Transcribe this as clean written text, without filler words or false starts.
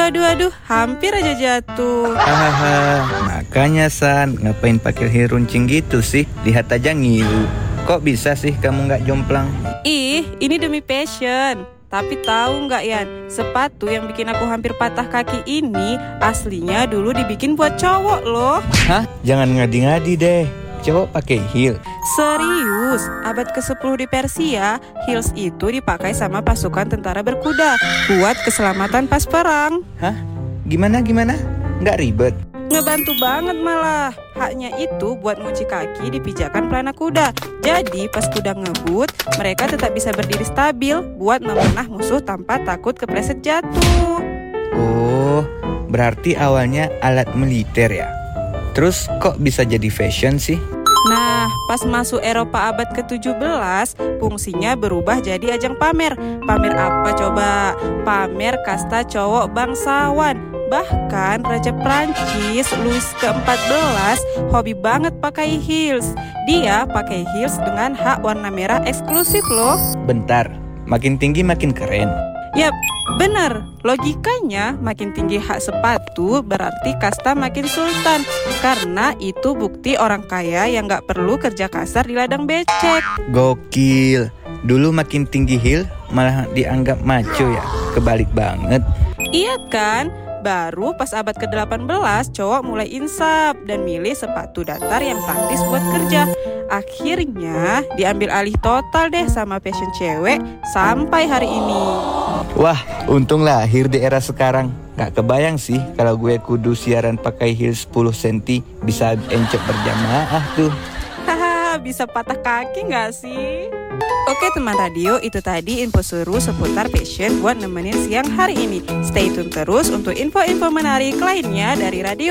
Aduh, hampir aja jatuh. Hahaha, makanya San, ngapain pakai heel runcing gitu sih? Lihat aja ngilu. Kok bisa sih kamu nggak jomplang? Ih, ini demi passion. Tapi tahu nggak Yan, sepatu yang bikin aku hampir patah kaki ini aslinya dulu dibikin buat cowok loh. Hah? Jangan ngadi-ngadi deh. Cowok pakai heel. Serius, abad ke-10 di Persia, heels itu dipakai sama pasukan tentara berkuda buat keselamatan pas perang. Hah? Gimana? Nggak ribet? Ngebantu banget malah. Haknya itu buat ngunci kaki di pijakan pelana kuda. Jadi pas kuda ngebut, mereka tetap bisa berdiri stabil buat memanah musuh tanpa takut kepleset jatuh. Oh, berarti awalnya alat militer ya? Terus kok bisa jadi fashion sih? Nah, pas masuk Eropa abad ke-17, fungsinya berubah jadi ajang pamer. Pamer apa coba? Pamer kasta cowok bangsawan. Bahkan Raja Prancis Louis ke-14 hobi banget pakai heels. Dia pakai heels dengan hak warna merah eksklusif loh. Bentar, makin tinggi makin keren. Yap, bener. Logikanya makin tinggi hak sepatu berarti kasta makin sultan. Karena itu bukti orang kaya yang gak perlu kerja kasar di ladang becek. Gokil. Dulu makin tinggi heel malah dianggap maco ya. Kebalik banget. Iya kan? Baru pas abad ke-18 cowok mulai insaf dan milih sepatu datar yang praktis buat kerja. Akhirnya diambil alih total deh sama fashion cewek sampai hari ini. Wah, untung lahir di era sekarang. Gak kebayang sih kalau gue kudu siaran pakai heel 10 cm bisa encok berjamaah tuh. Haha, bisa patah kaki gak sih? Oke teman radio, itu tadi info seru seputar fashion buat nemenin siang hari ini. Stay tune terus untuk info-info menarik lainnya dari radio